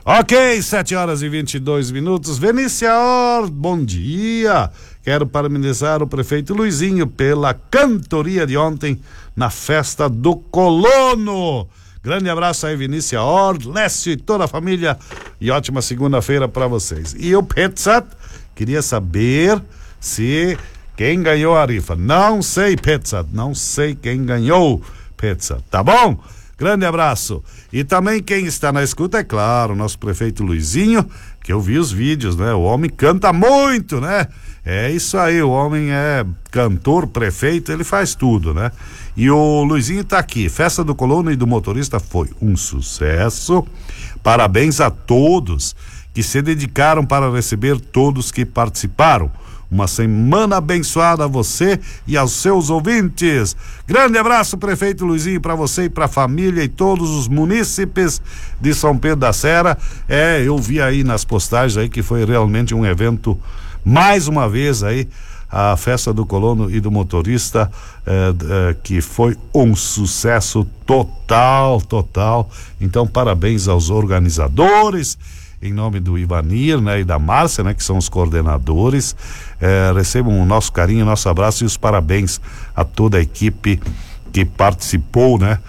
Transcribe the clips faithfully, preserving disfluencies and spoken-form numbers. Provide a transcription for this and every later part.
Ok, sete horas e vinte e dois minutos. Venícia Ord, bom dia. Quero parabenizar o prefeito Luizinho pela cantoria de ontem na festa do Colono. Grande abraço aí, Vinícia Ord, Lécio e toda a família, e ótima segunda-feira para vocês. E o Petsat, queria saber se quem ganhou a rifa. Não sei, Petsat, não sei quem ganhou, Petsat, tá bom? Grande abraço. E também quem está na escuta, é claro, nosso prefeito Luizinho, que eu vi os vídeos, né? O homem canta muito, né? É isso aí, o homem é cantor, prefeito, ele faz tudo, né? E o Luizinho tá aqui. Festa do Colono e do Motorista foi um sucesso. Parabéns a todos que se dedicaram para receber todos que participaram. Uma semana abençoada a você e aos seus ouvintes. Grande abraço, prefeito Luizinho, para você e para a família e todos os munícipes de São Pedro da Serra. É, eu vi aí nas postagens aí que foi realmente um evento, mais uma vez aí, a festa do Colono e do Motorista, é, é, que foi um sucesso total, total. Então, parabéns aos organizadores, em nome do Ivanir, né, e da Márcia, né, que são os coordenadores. É, recebam o nosso carinho, o nosso abraço e os parabéns a toda a equipe que participou, né,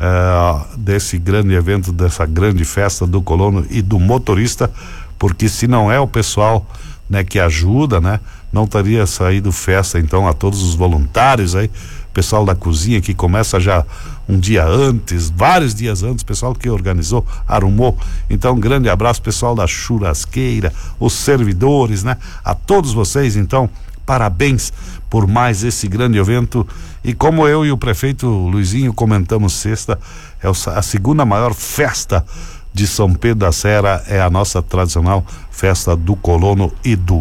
é, desse grande evento, dessa grande festa do Colono e do Motorista, porque se não é o pessoal, né, que ajuda, né, não teria saído festa. Então, a todos os voluntários aí, pessoal da cozinha que começa já um dia antes, vários dias antes, pessoal que organizou, arrumou. Então, um grande abraço, pessoal da churrasqueira, os servidores, né? A todos vocês, então, parabéns por mais esse grande evento. E como eu e o prefeito Luizinho comentamos sexta, é a segunda maior festa de São Pedro da Serra, é a nossa tradicional festa do Colono e do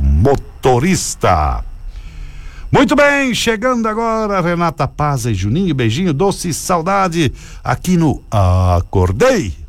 Motorista. Muito bem, chegando agora Renata Paz e Juninho, beijinho, doce saudade aqui no Acordei.